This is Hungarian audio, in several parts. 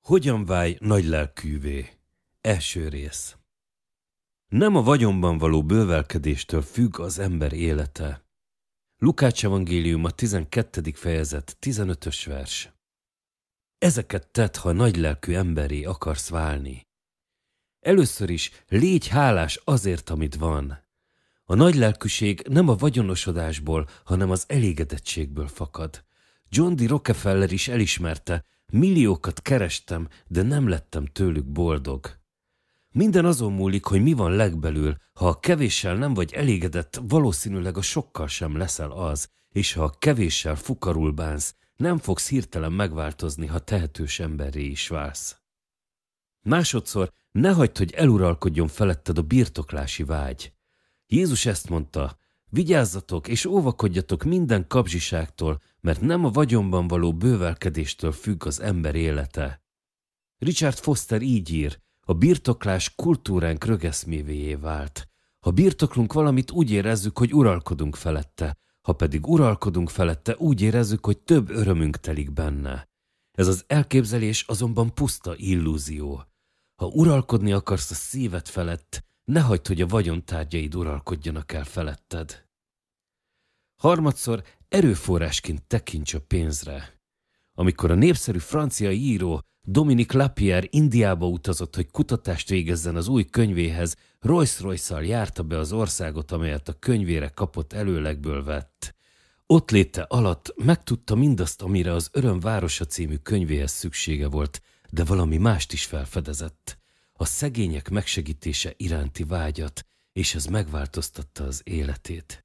Hogyan válj nagylelkűvé? Első rész. Nem a vagyonban való bővelkedéstől függ az ember élete. Lukács evangéliuma 12. fejezet 15. vers. Ezeket tedd, ha nagylelkű emberré akarsz válni. Először is légy hálás azért, amit van. A nagylelkűség nem a vagyonosodásból, hanem az elégedettségből fakad. John D. Rockefeller is elismerte, milliókat kerestem, de nem lettem tőlük boldog. Minden azon múlik, hogy mi van legbelül. Ha a kevéssel nem vagy elégedett, valószínűleg a sokkal sem leszel az, és ha a kevéssel fukarul bánsz, nem fogsz hirtelen megváltozni, ha tehetős emberré is válsz. Másodszor, ne hagyd, hogy eluralkodjon feletted a birtoklási vágy. Jézus ezt mondta: vigyázzatok és óvakodjatok minden kapzsiságtól, mert nem a vagyonban való bővelkedéstől függ az ember élete. Richard Foster így ír: a birtoklás kultúránk rögeszmévéjé vált. Ha birtoklunk valamit, úgy érezzük, hogy uralkodunk felette, ha pedig uralkodunk felette, úgy érezzük, hogy több örömünk telik benne. Ez az elképzelés azonban puszta illúzió. Ha uralkodni akarsz a szíved felett, ne hagyd, hogy a vagyontárgyaid uralkodjanak el feletted. Harmadszor, erőforrásként tekints a pénzre. Amikor a népszerű francia író Dominique Lapierre Indiába utazott, hogy kutatást végezzen az új könyvéhez, Rolls-Royce-szal járta be az országot, amelyet a könyvére kapott előlegből vett. Ott léte alatt megtudta mindazt, amire az Öröm városa című könyvéhez szüksége volt, de valami mást is felfedezett: a szegények megsegítése iránti vágyat, és ez megváltoztatta az életét.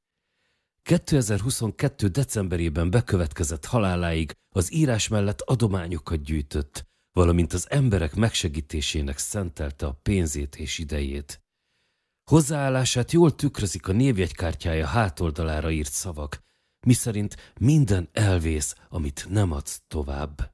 2022. decemberében bekövetkezett haláláig az írás mellett adományokat gyűjtött, valamint az emberek megsegítésének szentelte a pénzét és idejét. Hozzáállását jól tükrözik a névjegykártyája hátoldalára írt szavak, miszerint minden elvész, amit nem adsz tovább.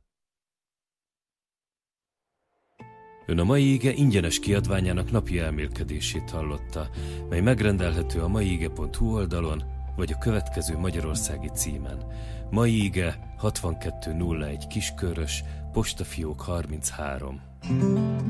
Ön a Mai Ige ingyenes kiadványának napi elmélkedését hallotta, mely megrendelhető a maiige.hu oldalon, vagy a következő magyarországi címen. Mai Ige 6201 Kiskörös, postafiók 33.